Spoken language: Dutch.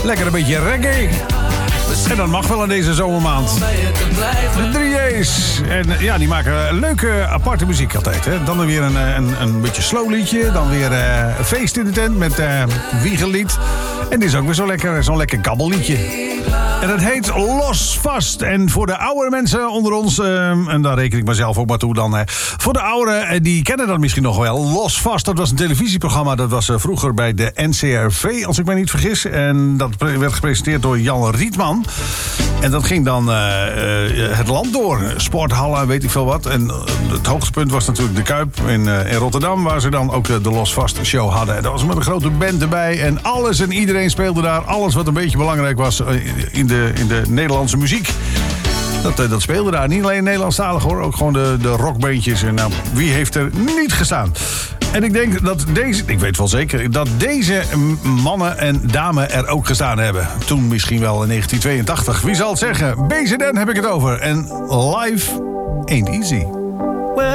Lekker een beetje reggae. En dat mag wel in deze zomermaand. De 3A's. En ja, die maken leuke, aparte muziek altijd. Hè? Dan weer een beetje slow liedje. Dan weer een feest in de tent met wiegellied. En dit is ook weer zo'n lekker kabbelliedje. En het heet Los Vast. En voor de oudere mensen onder ons, en daar reken ik mezelf ook maar toe dan. Voor de ouderen, die kennen dat misschien nog wel. Los Vast, dat was een televisieprogramma. Dat was vroeger bij de NCRV, als ik mij niet vergis. En dat werd gepresenteerd door Jan Rietman. En dat ging dan het land door. Sporthallen, weet ik veel wat. En het hoogtepunt was natuurlijk de Kuip in Rotterdam, waar ze dan ook de Los Vast show hadden. En dat was met een grote band erbij. En alles en iedereen speelde daar. Alles wat een beetje belangrijk was in de Nederlandse muziek. Dat speelde daar. Niet alleen Nederlandstalig hoor. Ook gewoon de rockbeentjes. En nou, wie heeft er niet gestaan? En ik denk dat ik weet wel zeker, dat deze mannen en dames er ook gestaan hebben. Toen misschien wel in 1982. Wie zal het zeggen? BZN heb ik het over. En live ain't easy.